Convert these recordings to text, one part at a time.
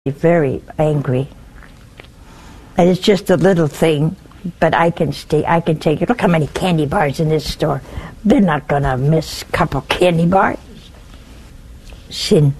very angry. And it's just a little thing, but I can take it. Look how many candy bars in this store. They're not going to miss a couple candy bars. Sin.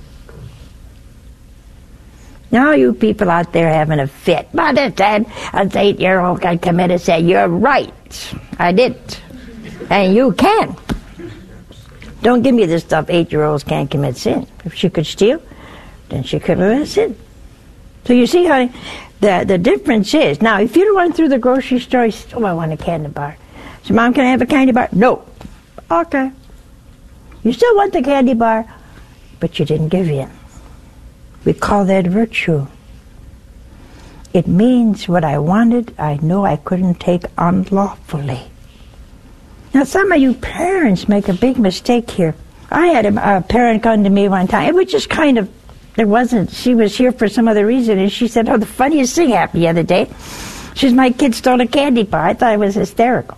Now you people out there having a fit. Mother said an 8-year-old can come in and say, "You're right, I didn't." And you can. Don't give me this stuff, 8-year-olds can't commit sin. If she could steal, then she could commit sin. So you see, honey, the difference is, now if you run through the grocery store, you say, "Oh, I want a candy bar." So, "Mom, can I have a candy bar?" "No." "Okay." You still want the candy bar, but you didn't give in. We call that virtue. It means what I wanted, I know I couldn't take unlawfully. Now, some of you parents make a big mistake here. I had a parent come to me one time. It was just kind of, she was here for some other reason, and she said, "Oh, the funniest thing happened the other day." She said, "My kid stole a candy bar." I thought it was hysterical.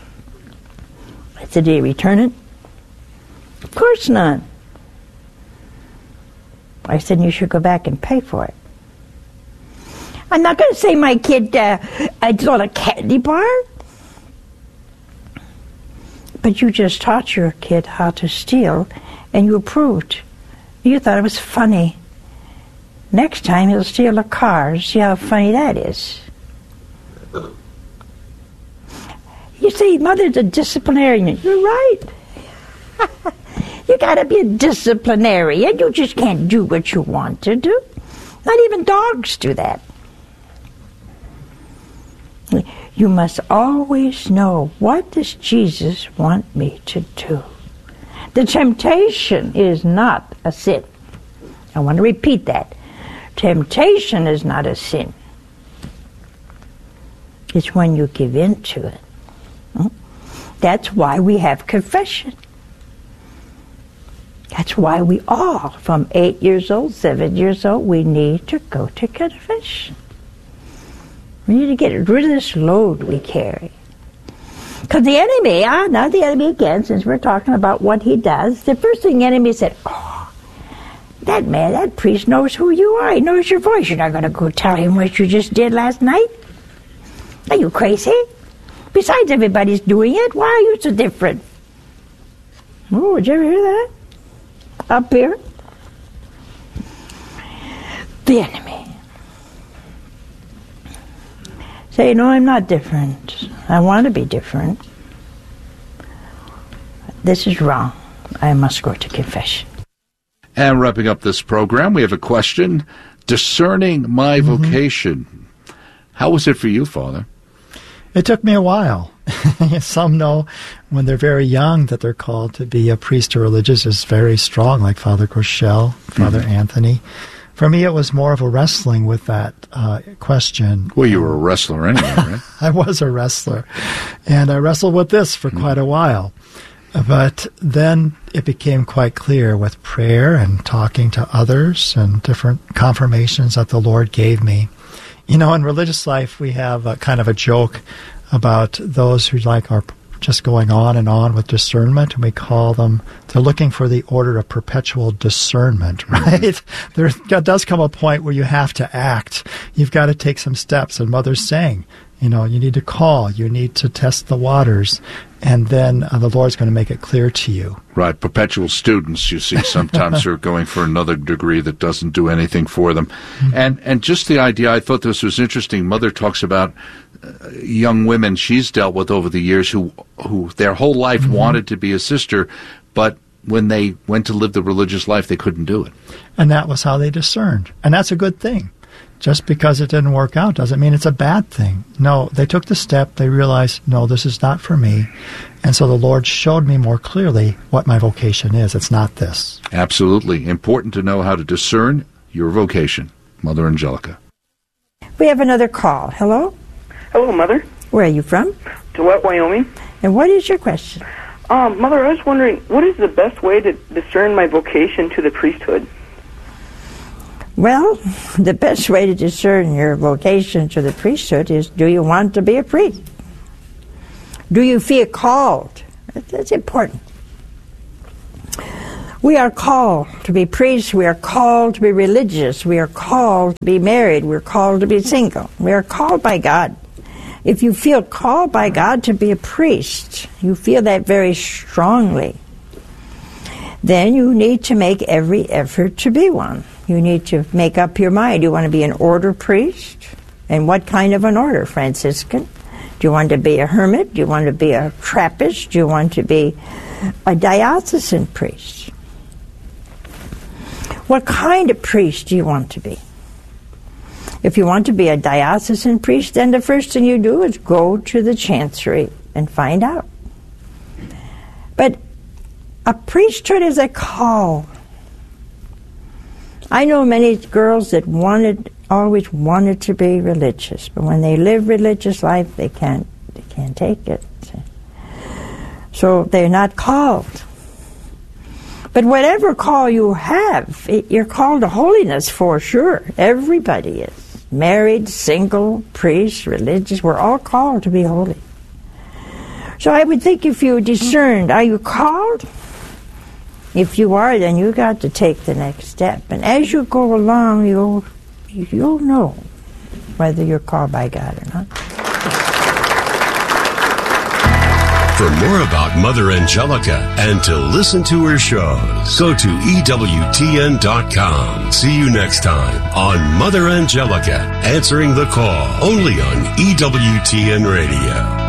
I said, "Do you return it?" "Of course not." I said, "You should go back and pay for it." I'm not going to say my kid stole a candy bar. But you just taught your kid how to steal, and you approved. You thought it was funny. Next time he'll steal a car. See how funny that is. You say, "Mother's a disciplinarian." You're right. You got to be a disciplinarian. You just can't do what you want to do. Not even dogs do that. You must always know, what does Jesus want me to do? The temptation is not a sin. I want to repeat that. Temptation is not a sin. It's when you give in to it. That's why we have confession. That's why we all, from 8 years old, 7 years old, we need to go to confession. We need to get rid of this load we carry. Because the enemy, not the enemy again, since we're talking about what he does, the first thing the enemy said, "Oh, that man, that priest knows who you are. He knows your voice. You're not going to go tell him what you just did last night? Are you crazy? Besides, everybody's doing it. Why are you so different?" Oh, did you ever hear that? Up here? The enemy. Say, "No, I'm not different. I want to be different. This is wrong. I must go to confession." And wrapping up this program, we have a question. Discerning my vocation. How was it for you, Father? It took me a while. Some know when they're very young that they're called to be a priest or religious is very strong, like Father Groeschel, Father Anthony. For me, it was more of a wrestling with that question. Well, you were a wrestler anyway, right? I was a wrestler. And I wrestled with this for quite a while. But then it became quite clear with prayer and talking to others and different confirmations that the Lord gave me. You know, in religious life, we have a kind of a joke about those who are just going on and on with discernment, and we call them, they're looking for the order of perpetual discernment, right? There does come a point where you have to act. You've got to take some steps, and Mother's saying, you need to call, you need to test the waters, and then the Lord's going to make it clear to you. Right, perpetual students, you see, sometimes are going for another degree that doesn't do anything for them. And just the idea, I thought this was interesting. Mother talks about young women she's dealt with over the years who their whole life wanted to be a sister, but when they went to live the religious life, they couldn't do it. And that was how they discerned. And that's a good thing. Just because it didn't work out doesn't mean it's a bad thing. No, they took the step. They realized, no, this is not for me. And so the Lord showed me more clearly what my vocation is. It's not this. Absolutely. Important to know how to discern your vocation. Mother Angelica. We have another call. Hello? Hello, Mother. Where are you from? DeWitt, Wyoming. And what is your question? Mother, I was wondering, what is the best way to discern my vocation to the priesthood? Well, the best way to discern your vocation to the priesthood is, do you want to be a priest? Do you feel called? That's important. We are called to be priests. We are called to be religious. We are called to be married. We're called to be single. We are called by God. If you feel called by God to be a priest, you feel that very strongly, then you need to make every effort to be one. You need to make up your mind. You want to be an order priest? And what kind of an order? Franciscan? Do you want to be a hermit? Do you want to be a Trappist? Do you want to be a diocesan priest? What kind of priest do you want to be? If you want to be a diocesan priest, then the first thing you do is go to the chancery and find out. But a priesthood is a call. I know many girls that always wanted to be religious, but when they live religious life, they can't take it. So they're not called. But whatever call you have, you're called to holiness for sure. Everybody is. Married, single, priest, religious, we're all called to be holy. So I would think if you discerned, are you called? If you are, then you got to take the next step. And as you go along, you'll know whether you're called by God or not. For more about Mother Angelica and to listen to her shows, go to EWTN.com. See you next time on Mother Angelica, Answering the Call, only on EWTN Radio.